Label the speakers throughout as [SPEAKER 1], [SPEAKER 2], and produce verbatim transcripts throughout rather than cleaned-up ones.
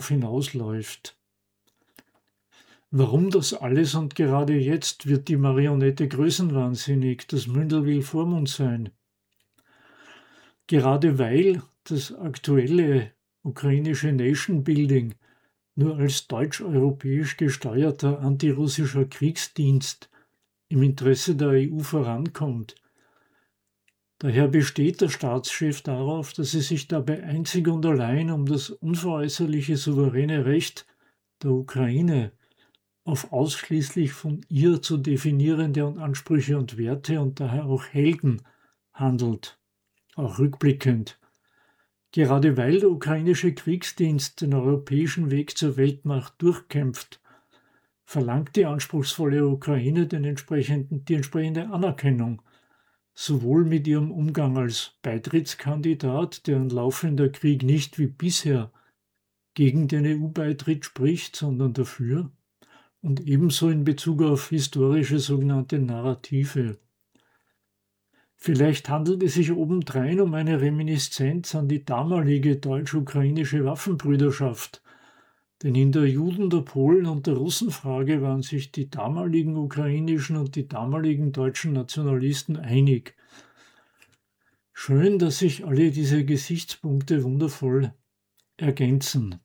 [SPEAKER 1] darauf hinausläuft. Warum das alles und gerade jetzt wird die Marionette größenwahnsinnig, das Mündel will Vormund sein? Gerade weil das aktuelle ukrainische Nation Building nur als deutsch-europäisch gesteuerter antirussischer Kriegsdienst im Interesse der E U vorankommt. Daher besteht der Staatschef darauf, dass es sich dabei einzig und allein um das unveräußerliche souveräne Recht der Ukraine auf ausschließlich von ihr zu definierende und Ansprüche und Werte und daher auch Helden handelt, auch rückblickend. Gerade weil der ukrainische Kriegsdienst den europäischen Weg zur Weltmacht durchkämpft, verlangt die anspruchsvolle Ukraine den entsprechenden, die entsprechende Anerkennung, sowohl mit ihrem Umgang als Beitrittskandidat, deren laufender Krieg nicht wie bisher gegen den E U-Beitritt spricht, sondern dafür, und ebenso in Bezug auf historische sogenannte Narrative. Vielleicht handelt es sich obendrein um eine Reminiszenz an die damalige deutsch-ukrainische Waffenbrüderschaft, denn in der Juden-, der Polen- und der Russenfrage waren sich die damaligen ukrainischen und die damaligen deutschen Nationalisten einig. Schön, dass sich alle diese Gesichtspunkte wundervoll ergänzen.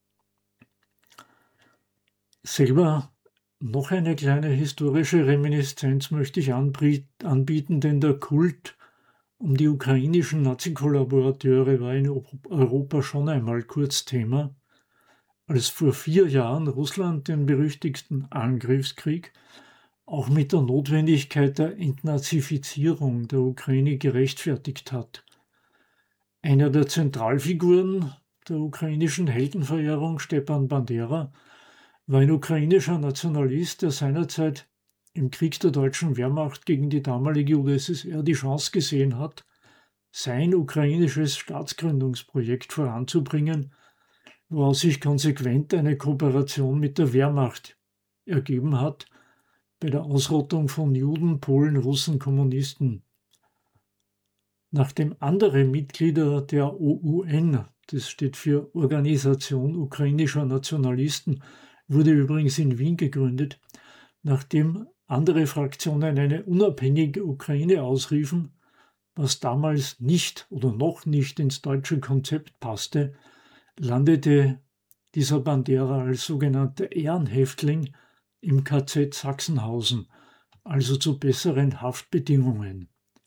[SPEAKER 1] Selber noch eine kleine historische Reminiszenz möchte ich anbieten, denn der Kult um die ukrainischen Nazi-Kollaborateure war in Europa schon einmal kurz Thema, als vor vier Jahren Russland den berüchtigten Angriffskrieg auch mit der Notwendigkeit der Entnazifizierung der Ukraine gerechtfertigt hat. Einer der Zentralfiguren der ukrainischen Heldenverehrung, Stepan Bandera, war ein ukrainischer Nationalist, der seinerzeit im Krieg der deutschen Wehrmacht gegen die damalige U d S S R die Chance gesehen hat, sein ukrainisches Staatsgründungsprojekt voranzubringen, woraus sich konsequent eine Kooperation mit der Wehrmacht ergeben hat bei der Ausrottung von Juden, Polen, Russen, Kommunisten. Nachdem andere Mitglieder der O U N, das steht für Organisation ukrainischer Nationalisten, wurde übrigens in Wien gegründet, nachdem andere Fraktionen eine unabhängige Ukraine ausriefen, was damals nicht oder noch nicht ins deutsche Konzept passte, landete dieser Bandera als sogenannter Ehrenhäftling im K Z Sachsenhausen, also zu besseren Haftbedingungen.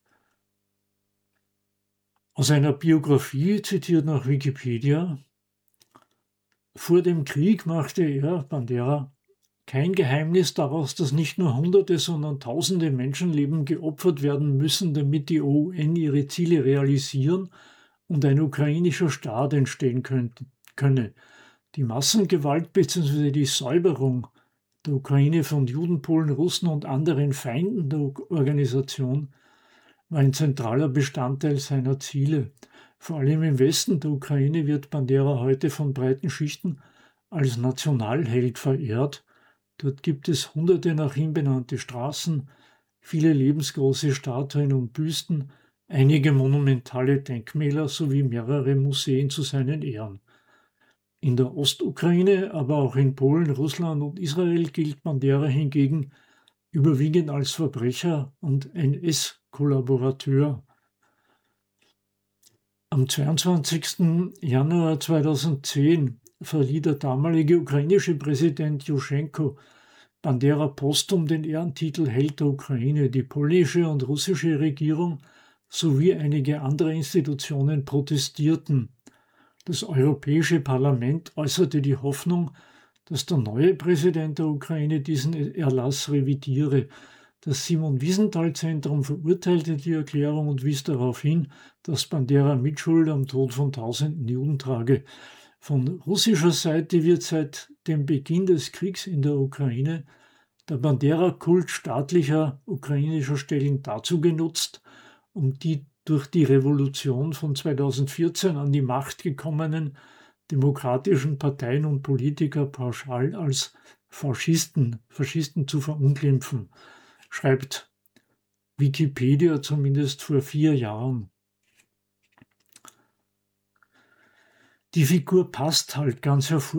[SPEAKER 1] Aus einer Biografie, zitiert nach Wikipedia: Vor dem Krieg machte er, Bandera, kein Geheimnis daraus, dass nicht nur Hunderte, sondern Tausende Menschenleben geopfert werden müssen, damit die O U N ihre Ziele realisieren und ein ukrainischer Staat entstehen könnte, könne. Die Massengewalt bzw. die Säuberung der Ukraine von Juden, Polen, Russen und anderen Feinden der Organisation war ein zentraler Bestandteil seiner Ziele. Vor allem im Westen der Ukraine wird Bandera heute von breiten Schichten als Nationalheld verehrt. Dort gibt es hunderte nach ihm benannte Straßen, viele lebensgroße Statuen und Büsten, einige monumentale Denkmäler sowie mehrere Museen zu seinen Ehren. In der Ostukraine, aber auch in Polen, Russland und Israel gilt Bandera hingegen überwiegend als Verbrecher und N S-Kollaborateur. Am zweiundzwanzigsten Januar zweitausendzehn verlieh der damalige ukrainische Präsident Juschenko Bandera posthum den Ehrentitel Held der Ukraine. Die polnische und russische Regierung sowie einige andere Institutionen protestierten. Das Europäische Parlament äußerte die Hoffnung, dass der neue Präsident der Ukraine diesen Erlass revidiere. Das Simon-Wiesenthal-Zentrum verurteilte die Erklärung und wies darauf hin, dass Bandera Mitschuld am Tod von tausenden Juden trage. Von russischer Seite wird seit dem Beginn des Kriegs in der Ukraine der Bandera-Kult staatlicher ukrainischer Stellen dazu genutzt, um die durch die Revolution von zweitausendvierzehn an die Macht gekommenen demokratischen Parteien und Politiker pauschal als Faschisten, Faschisten zu verunglimpfen, schreibt Wikipedia zumindest vor vier Jahren. Die Figur passt halt ganz hervorragend